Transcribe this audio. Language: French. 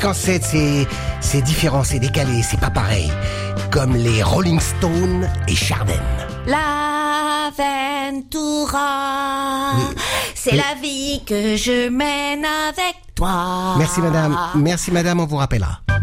qu'en 7, c'est différent, c'est décalé, c'est pas pareil. Comme les Rolling Stones et Chardin. La Ventura, c'est Oui. la vie que je mène avec toi. Merci madame, on vous rappellera.